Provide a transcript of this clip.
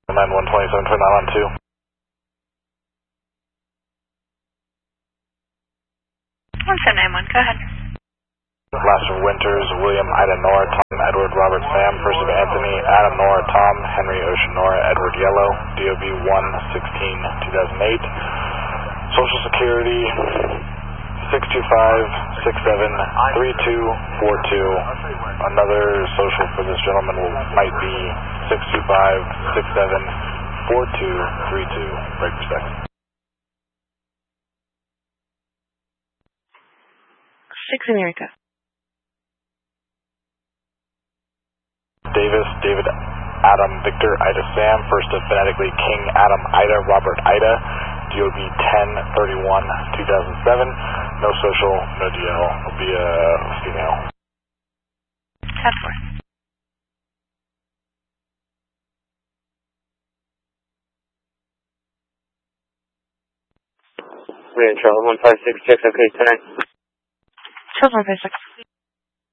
9127, turn on 2. One seven nine one. Go ahead. Last of Winters, William, Ida, Nora, Tom, Edward, Robert, Sam. First of Anthony, Adam, Nora, Tom, Henry, Ocean, Nora, Edward, Yellow. DOB 1/16/2008. Social Security 625-67-3242. Another social for this gentleman might be 625-67-4232. Break respect. 6 America. Davis, David, Adam, Victor, Ida, Sam. First of phonetically King, Adam, Ida, Robert, Ida. DOB 10/31/2007. No social, no DL. Will be a female. 10-4. We're in Charlie 1566, okay, tonight. Charles 156.